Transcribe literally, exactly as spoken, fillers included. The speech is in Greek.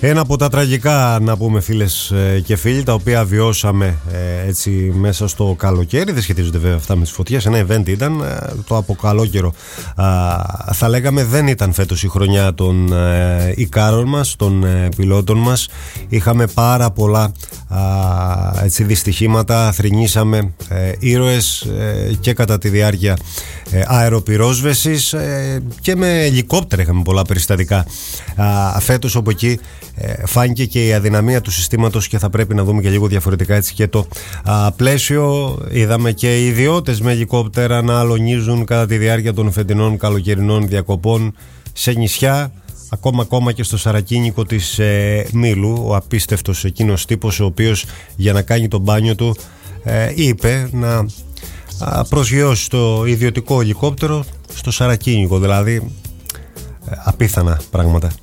Ένα από τα τραγικά, να πούμε, φίλες και φίλοι, τα οποία βιώσαμε ε, έτσι μέσα στο καλοκαίρι. Δεν σχετίζονται βέβαια αυτά με τις φωτιές. Ένα event ήταν ε, το αποκαλόκαιρο. Α, θα λέγαμε δεν ήταν φέτος η χρονιά των ε, Ικάρων μας, των ε, πιλότων μας. Είχαμε πάρα πολλά α, έτσι, δυστυχήματα. Θρηνήσαμε ε, ήρωες ε, και κατά τη διάρκεια ε, αεροπυρόσβεσης ε, και με ελικόπτερα είχαμε πολλά περιστατικά α, φέτος. Από εκεί ε, φάνηκε και η αδυναμία του συστήματος και θα πρέπει να δούμε και λίγο διαφορετικά έτσι και το α, πλαίσιο. Είδαμε και οι ιδιώτες με ελικόπτερα να αλωνίζουν κατά τη διάρκεια των φετινών καλοκαιρινών διακοπών σε νησιά, ακόμα ακόμα και στο σαρακίνικο της ε, Μήλου. Ο απίστευτος εκείνος τύπος ο οποίος για να κάνει το μπάνιο του ε, είπε να α, προσγειώσει το ιδιωτικό ελικόπτερο στο σαρακίνικο, δηλαδή ε, απίθανα πράγματα.